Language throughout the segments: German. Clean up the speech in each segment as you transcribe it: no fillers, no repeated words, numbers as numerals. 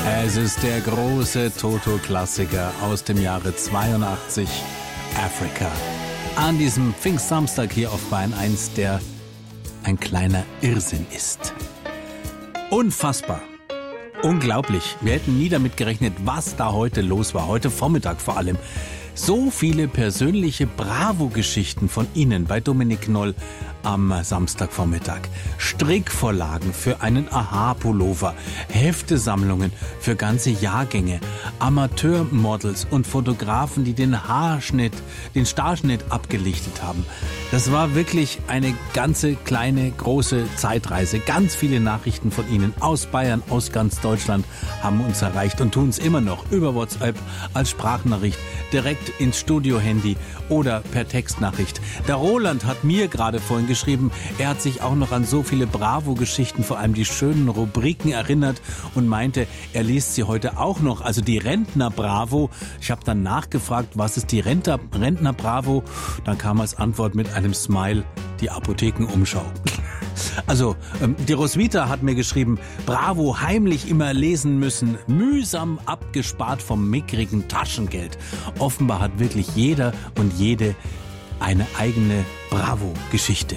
Es ist der große Toto-Klassiker aus dem Jahre 82, Africa. An diesem Pfingstsamstag hier auf Bayern 1, der ein kleiner Irrsinn ist. Unfassbar. Unglaublich. Wir hätten nie damit gerechnet, was da heute los war. Heute Vormittag vor allem. So viele persönliche Bravo-Geschichten von Ihnen bei Dominik Noll am Samstagvormittag. Strickvorlagen für einen Aha-Pullover, Heftesammlungen für ganze Jahrgänge, Amateurmodels und Fotografen, die den Starschnitt abgelichtet haben. Das war wirklich eine ganze kleine, große Zeitreise. Ganz viele Nachrichten von Ihnen aus Bayern, aus ganz Deutschland haben uns erreicht und tun es immer noch über WhatsApp als Sprachnachricht, direkt ins Studio-Handy oder per Textnachricht. Der Roland hat mir gerade vorhin geschrieben, er hat sich auch noch an so viele Bravo-Geschichten, vor allem die schönen Rubriken erinnert und meinte, er liest sie heute auch noch, also die Rentner-Bravo. Ich habe dann nachgefragt, was ist die Rentner-Bravo? Dann kam als Antwort mit einem Smile die Apothekenumschau. Also, die Roswitha hat mir geschrieben, Bravo heimlich immer lesen müssen, mühsam abgespart vom mickrigen Taschengeld. Offenbar hat wirklich jeder und jede eine eigene Bravo-Geschichte.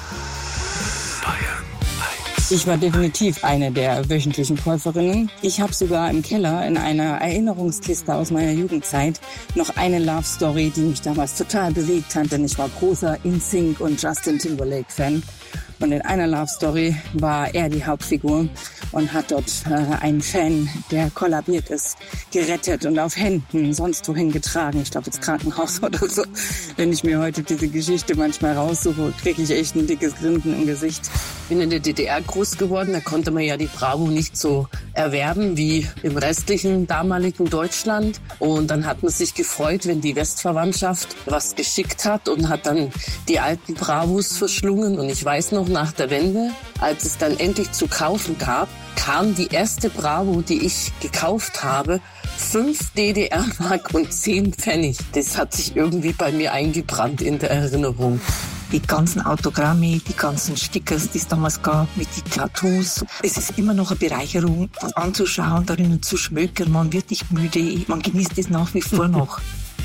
Ich war definitiv eine der wöchentlichen Käuferinnen. Ich habe sogar im Keller in einer Erinnerungskiste aus meiner Jugendzeit noch eine Love Story, die mich damals total bewegt hat, denn ich war großer NSYNC und Justin Timberlake Fan. Und in einer Love Story war er die Hauptfigur und hat dort einen Fan, der kollabiert ist, gerettet und auf Händen sonst wohin getragen. Ich glaube ins Krankenhaus oder so. Wenn ich mir heute diese Geschichte manchmal raussuche, kriege ich echt ein dickes Grinsen im Gesicht. Ich bin in der DDR groß geworden, da konnte man ja die Bravo nicht so erwerben wie im restlichen damaligen Deutschland. Und dann hat man sich gefreut, wenn die Westverwandtschaft was geschickt hat und hat dann die alten Bravos verschlungen. Und ich weiß noch, nach der Wende, als es dann endlich zu kaufen gab, kam die erste Bravo, die ich gekauft habe, 5 DDR-Mark und 10 Pfennig. Das hat sich irgendwie bei mir eingebrannt in der Erinnerung. Die ganzen Autogramme, die ganzen Stickers, die es damals gab, mit den Tattoos. Es ist immer noch eine Bereicherung, das anzuschauen, darin zu schmökern. Man wird nicht müde, man genießt es nach wie vor noch.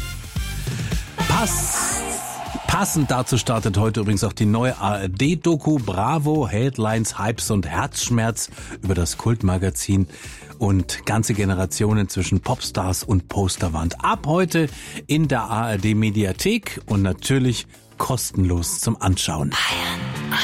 Passend dazu startet heute übrigens auch die neue ARD-Doku Bravo, Headlines, Hypes und Herzschmerz über das Kultmagazin und ganze Generationen zwischen Popstars und Posterwand. Ab heute in der ARD-Mediathek und natürlich kostenlos zum Anschauen. Bayern